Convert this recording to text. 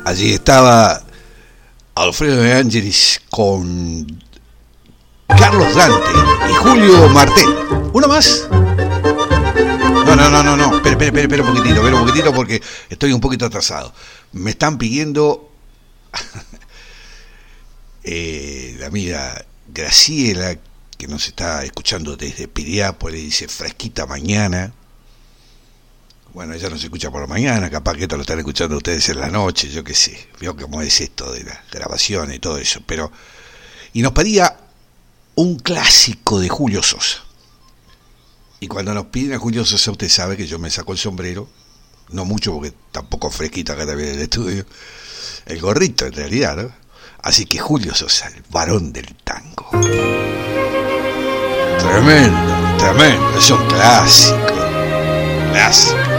Allí estaba Alfredo De Angelis con Carlos Dante y Julio Martel. ¿Uno más? No. Espera un poquitito porque estoy un poquito atrasado. Me están pidiendo la amiga Graciela, que nos está escuchando desde Piriápolis, dice fresquita mañana. Bueno, ella no se escucha por la mañana, capaz que esto lo están escuchando ustedes en la noche, yo qué sé. Veo cómo es esto de las grabaciones y todo eso. Y nos pedía un clásico de Julio Sosa. Y cuando nos piden a Julio Sosa, usted sabe que yo me saco el sombrero, no mucho porque tampoco fresquito acá también en el estudio, el gorrito en realidad, ¿no? Así que Julio Sosa, el varón del tango. Tremendo, es un clásico.